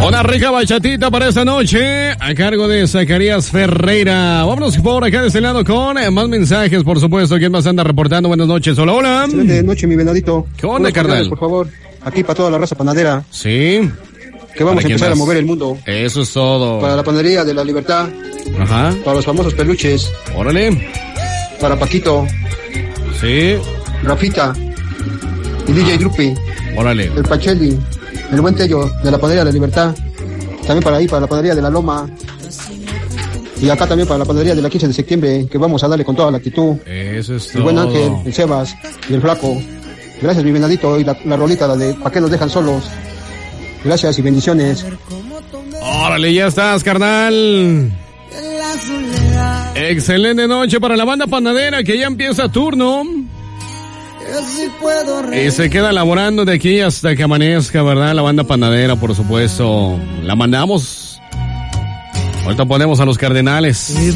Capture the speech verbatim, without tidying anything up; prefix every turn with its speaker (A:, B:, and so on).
A: Una rica bachatita para esta noche, a cargo de Zacarías Ferreira. Vámonos por acá de este lado con más mensajes, por supuesto. ¿Quién más anda reportando? Buenas noches. Hola, hola.
B: Buenas noches, mi venadito.
A: ¿Qué onda, carnal?
B: Por favor, aquí para toda la raza panadera.
A: Sí.
B: Que vamos a empezar más? a mover el mundo.
A: Eso es todo.
B: Para la panadería de la Libertad.
A: Ajá.
B: Para los famosos peluches.
A: Órale.
B: Para Paquito.
A: Sí.
B: Rafita. Y D J Drupi.
A: Órale.
B: El Pacheli. El buen Tello de la panadería de la Libertad. También para ahí, para la panadería de la Loma. Y acá también para la panadería de la quince de septiembre, que vamos a darle con toda la actitud.
A: Eso es todo.
B: El buen Ángel, el Sebas y el Flaco. Gracias, mi venadito. Y la, la rolita, la de ¿para qué nos dejan solos? Gracias y bendiciones.
A: Órale, ya estás, carnal. Excelente noche para la banda panadera, que ya empieza turno. Y se queda laborando de aquí hasta que amanezca, ¿verdad? La banda panadera, por supuesto. La mandamos. Ahorita ponemos a los Cardenales.